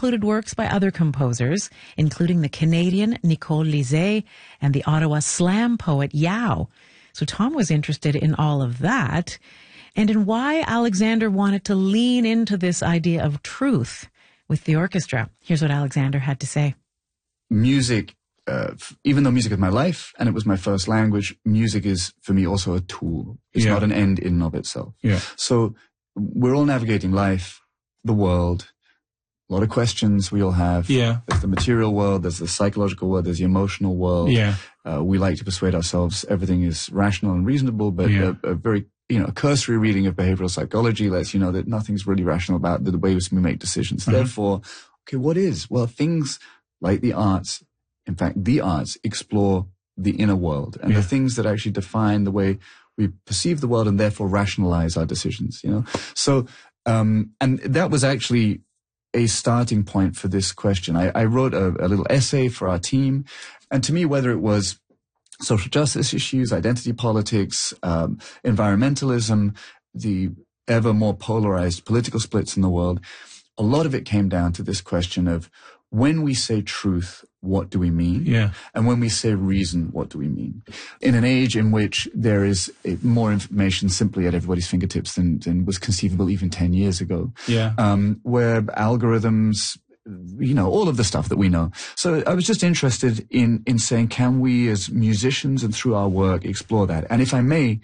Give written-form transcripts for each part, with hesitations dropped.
included works by other composers, including the Canadian Nicole Lizet and the Ottawa slam poet Yao. So Tom was interested in all of that and in why Alexander wanted to lean into this idea of truth with the orchestra. Here's what Alexander had to say. Music, even though music is my life and it was my first language, music is for me also a tool. It's not an end in and of itself. Yeah. So we're all navigating life, the world, a lot of questions we all have. Yeah. There's the material world, there's the psychological world, there's the emotional world. Yeah. We like to persuade ourselves everything is rational and reasonable, but a very, a cursory reading of behavioral psychology lets you know that nothing's really rational about the ways we make decisions. Therefore, okay, what is? Well, things like the arts, in fact, the arts explore the inner world and the things that actually define the way we perceive the world and therefore rationalize our decisions, So, and that was actually a starting point for this question. I wrote a little essay for our team. And to me, whether it was social justice issues, identity politics, environmentalism, the ever more polarized political splits in the world, a lot of it came down to this question of when we say truth, what do we mean? Yeah. And when we say reason, what do we mean? In an age in which there is more information simply at everybody's fingertips than was conceivable even 10 years ago. Yeah. Where algorithms, all of the stuff that we know. So I was just interested in saying, can we as musicians and through our work explore that? And if I may,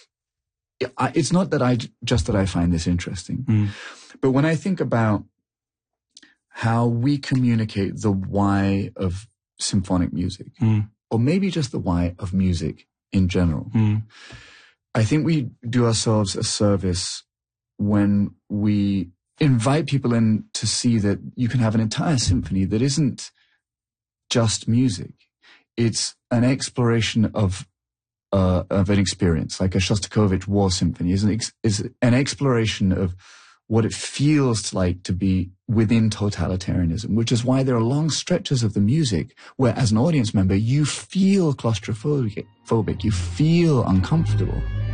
it's not that I find this interesting, but when I think about how we communicate the why of symphonic music, or maybe just the why of music in general, I think we do ourselves a service when we invite people in to see that you can have an entire symphony that isn't just music. It's an exploration of an experience, like a Shostakovich War Symphony is an exploration of what it feels like to be within totalitarianism, which is why there are long stretches of the music where, as an audience member, you feel claustrophobic, you feel uncomfortable.